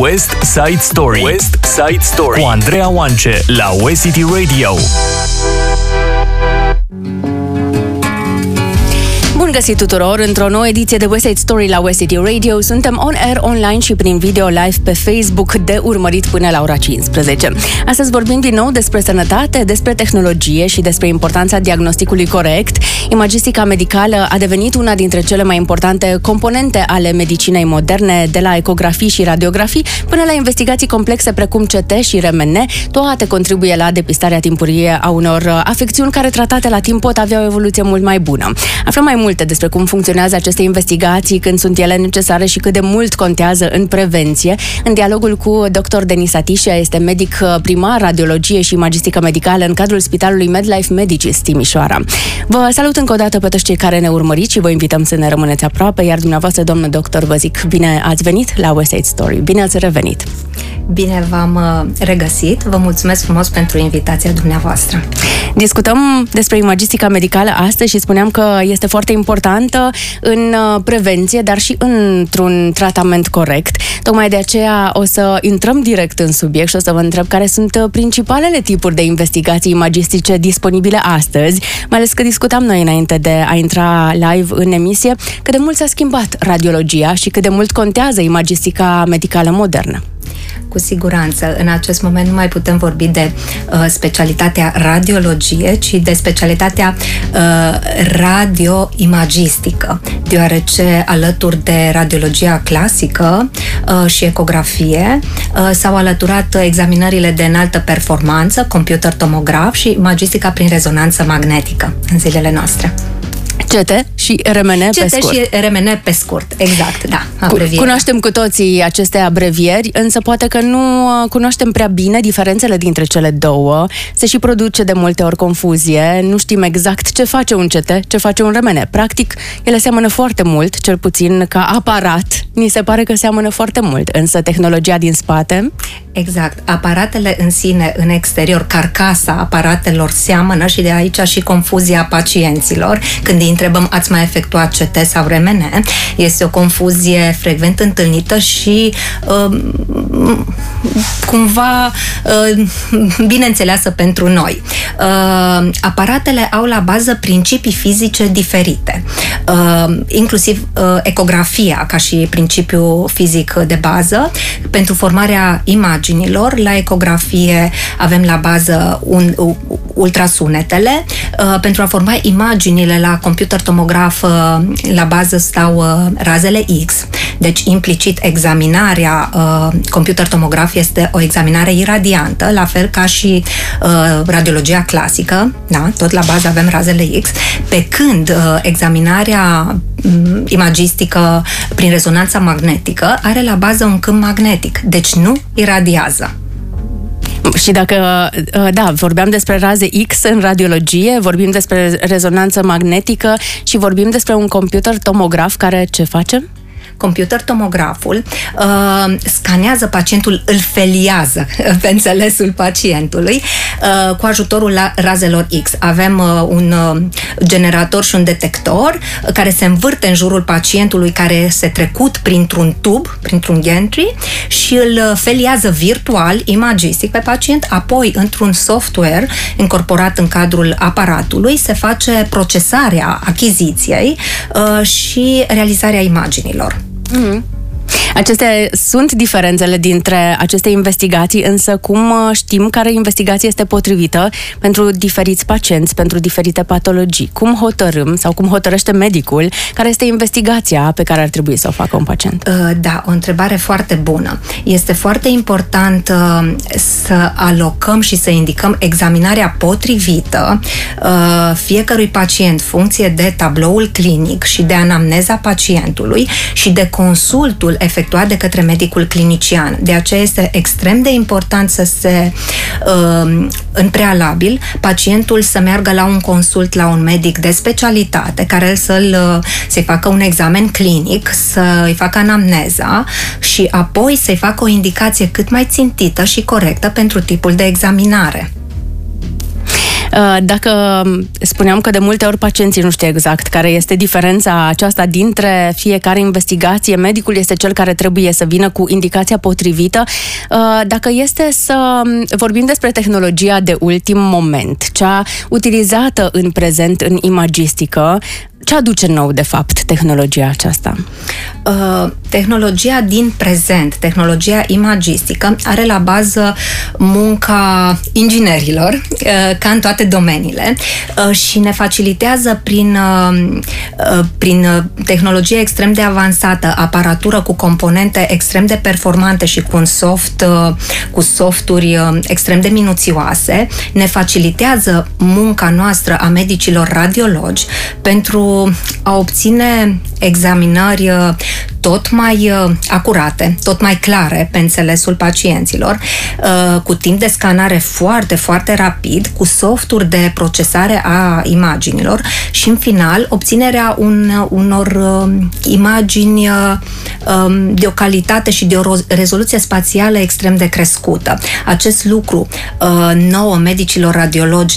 West Side Story. West Side Story cu Andreea Oance la West City Radio. Bun găsit tuturor într-o nouă ediție de West Side Story la West City Radio. Suntem on air, online și prin video live pe Facebook, de urmărit până la ora 15. Astăzi vorbim din nou despre sănătate, despre tehnologie și despre importanța diagnosticului corect. Imagistica medicală a devenit una dintre cele mai importante componente ale medicinei moderne, de la ecografii și radiografii până la investigații complexe precum CT și RMN. Toate contribuie la depistarea timpurie a unor afecțiuni care, tratate la timp, pot avea o evoluție mult mai bună. Aflăm mai multe despre cum funcționează aceste investigații, când sunt ele necesare și cât de mult contează în prevenție. În dialogul cu dr. Denis Atișia, este medic primar, radiologie și imagistică medicală în cadrul Spitalului MedLife Medicis Timișoara. Vă salut încă o dată pe toți cei care ne urmăriți și vă invităm să ne rămâneți aproape, iar dumneavoastră, domnul doctor, vă zic bine ați venit la West Side Story. Bine ați revenit! Bine v-am regăsit. Vă mulțumesc frumos pentru invitația dumneavoastră. Discutăm despre imagistica medicală astăzi și spuneam că este foarte importantă în prevenție, dar și într-un tratament corect. Tocmai de aceea o să intrăm direct în subiect și o să vă întreb care sunt principalele tipuri de investigații imagistice disponibile astăzi, mai ales că discutam noi înainte de a intra live în emisie cât de mult s-a schimbat radiologia și cât de mult contează imagistica medicală modernă. Cu siguranță, în acest moment nu mai putem vorbi de specialitatea radiologie, ci de specialitatea radioimagistică, deoarece alături de radiologia clasică și ecografie s-au alăturat examinările de înaltă performanță, computer tomograf și imagistica prin rezonanță magnetică în zilele noastre. CT și RMN pe scurt. CT și RMN pe scurt, exact, da. Cunoaștem cu toții aceste abrevieri, însă poate că nu cunoaștem prea bine diferențele dintre cele două. Se și produce de multe ori confuzie, nu știm exact ce face un CT, ce face un RMN. Practic, ele seamănă foarte mult, cel puțin ca aparat. Ni se pare că seamănă foarte mult, însă tehnologia din spate... Exact. Aparatele în sine, în exterior, carcasa aparatelor seamănă și de aici și confuzia pacienților. Când îi întrebăm, ați mai efectuat CT sau RMN? Este o confuzie frecvent întâlnită și cumva bine înțeleasă pentru noi. Aparatele au la bază principii fizice diferite. Inclusiv ecografia ca și principiu fizic de bază. Pentru formarea imaginilor, la ecografie avem la bază ultrasunetele. Pentru a forma imaginile la computer tomograf, la bază stau razele X. Deci, implicit, examinarea computer tomograf este o examinare iradiantă, la fel ca și radiologia clasică, da? Tot la bază avem razele X, pe când examinarea imagistică prin rezonanța magnetică are la bază un câmp magnetic, deci nu iradiază. Și dacă, da, vorbeam despre raze X în radiologie, vorbim despre rezonanță magnetică și vorbim despre un computer tomograf care ce face? Computer tomograful scanează pacientul, îl feliază pe înțelesul pacientului cu ajutorul razelor X. Avem un generator și un detector care se învârte în jurul pacientului, care este trecut printr-un tub, printr-un gantry, și îl feliază virtual, imagistic pe pacient, apoi într-un software incorporat în cadrul aparatului se face procesarea achiziției și realizarea imaginilor. Acestea sunt diferențele dintre aceste investigații, însă cum știm care investigație este potrivită pentru diferiți pacienți, pentru diferite patologii? Cum hotărâm sau cum hotărăște medicul care este investigația pe care ar trebui să o facă un pacient? Da, o întrebare foarte bună. Este foarte important să alocăm și să indicăm examinarea potrivită fiecărui pacient, funcție de tabloul clinic și de anamneza pacientului și de consultul efectuat de către medicul clinician. De aceea este extrem de important să se, în prealabil, pacientul să meargă la un consult, la un medic de specialitate, care să-i facă un examen clinic, să-i facă anamneza și apoi să-i facă o indicație cât mai țintită și corectă pentru tipul de examinare. Dacă spuneam că de multe ori pacienții nu știu exact care este diferența aceasta dintre fiecare investigație, medicul este cel care trebuie să vină cu indicația potrivită. Dacă este să vorbim despre tehnologia de ultim moment, cea utilizată în prezent în imagistică, ce aduce nou, de fapt, tehnologia aceasta? Tehnologia din prezent, tehnologia imagistică, are la bază munca inginerilor, ca în toate domeniile, și ne facilitează prin tehnologie extrem de avansată, aparatură cu componente extrem de performante și cu softuri extrem de minuțioase, ne facilitează munca noastră a medicilor radiologi pentru a obține examinări tot mai acurate, tot mai clare pe înțelesul pacienților, cu timp de scanare foarte, foarte rapid, cu softuri de procesare a imaginilor și, în final, obținerea unor imagini de o calitate și de o rezoluție spațială extrem de crescută. Acest lucru nouă medicilor radiologi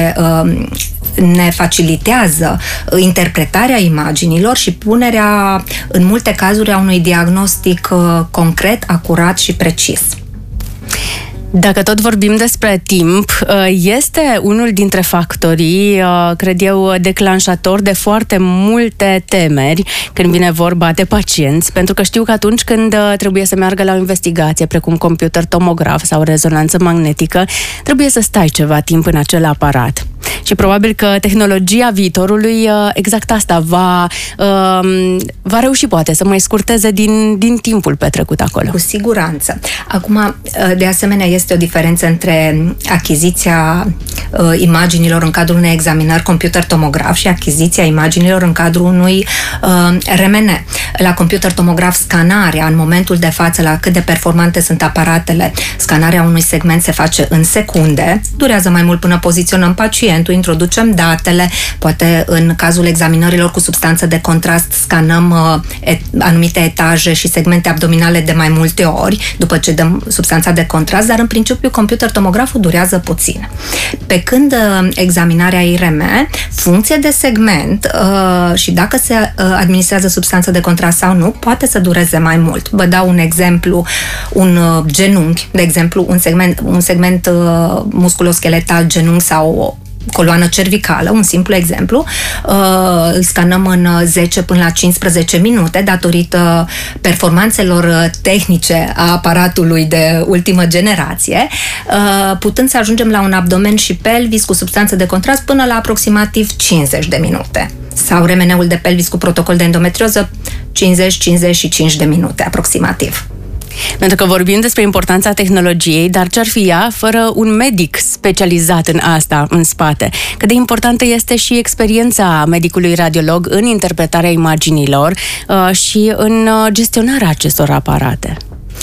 ne facilitează interpretarea imaginilor și punerea, în multe cazuri, a unui diagnostic concret, acurat și precis. Dacă tot vorbim despre timp, este unul dintre factorii, cred eu, declanșator de foarte multe temeri când vine vorba de pacienți, pentru că știu că atunci când trebuie să meargă la o investigație, precum computer tomograf sau rezonanță magnetică, trebuie să stai ceva timp în acel aparat. Și probabil că tehnologia viitorului exact asta va reuși poate să mai scurteze din timpul petrecut acolo. Cu siguranță. Acum, de asemenea, este o diferență între achiziția imaginilor în cadrul unei examinări computer tomograf și achiziția imaginilor în cadrul unui RMN. La computer tomograf, scanarea, în momentul de față, la cât de performante sunt aparatele, scanarea unui segment se face în secunde, durează mai mult până poziționăm pacientul, introducem datele, poate în cazul examinărilor cu substanță de contrast scanăm anumite etaje și segmente abdominale de mai multe ori după ce dăm substanța de contrast, dar în principiu computer tomograful durează puțin. Pe când examinarea IRM, funcție de segment și dacă se administrează substanță de contrast sau nu, poate să dureze mai mult. Vă dau un exemplu, un genunchi, de exemplu, un segment musculoscheletal, genunchi sau coloană cervicală, un simplu exemplu, îl scanăm în 10 până la 15 minute datorită performanțelor tehnice a aparatului de ultimă generație, putând să ajungem la un abdomen și pelvis cu substanță de contrast până la aproximativ 50 de minute. Sau remeneul de pelvis cu protocol de endometrioză 50-55 de minute aproximativ. Pentru că vorbim despre importanța tehnologiei, dar ce-ar fi ea fără un medic specializat în asta, în spate? Cât de importantă este și experiența medicului radiolog în interpretarea imaginilor și în gestionarea acestor aparate?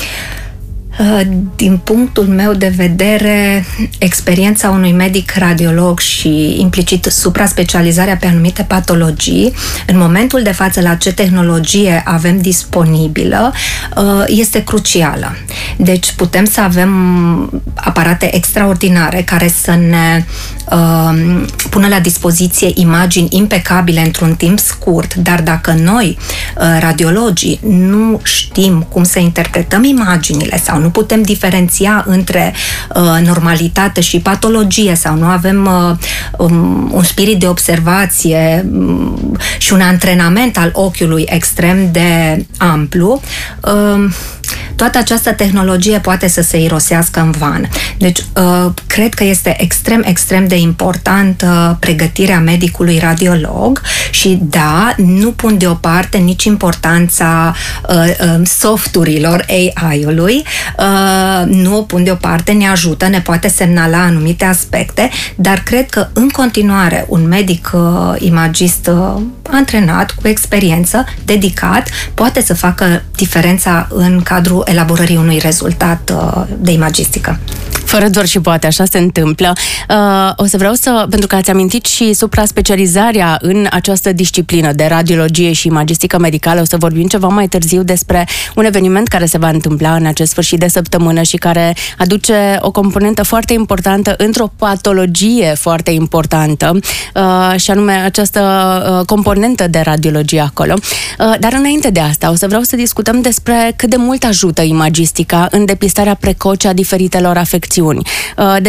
Din punctul meu de vedere, experiența unui medic radiolog și implicit supra-specializarea pe anumite patologii, în momentul de față la ce tehnologie avem disponibilă, este crucială. Deci putem să avem aparate extraordinare care să ne pună la dispoziție imagini impecabile într-un timp scurt, dar dacă noi, radiologii, nu știm cum să interpretăm imaginile sau nu putem diferenția între normalitate și patologie sau nu avem un spirit de observație și un antrenament al ochiului extrem de amplu, toată această tehnologie poate să se irosească în van. Deci, cred că este extrem, extrem de importantă pregătirea medicului radiolog și, da, nu pun deoparte nici importanța softurilor AI-ului, nu o pun deoparte, ne ajută, ne poate semnala anumite aspecte, dar cred că, în continuare, un medic imagist antrenat, cu experiență, dedicat, poate să facă diferența în cadrul elaborării unui rezultat de imagistică. Fără doar și poate, așa se întâmplă. O să vreau pentru că ați amintit și supra-specializarea în această disciplină de radiologie și imagistică medicală, o să vorbim ceva mai târziu despre un eveniment care se va întâmpla în acest sfârșit de săptămână și care aduce o componentă foarte importantă într-o patologie foarte importantă, și anume această componentă de radiologie acolo. Dar înainte de asta, o să vreau să discutăm despre cât de mult ajută imagistica în depistarea precoce a diferitelor afecțiuni.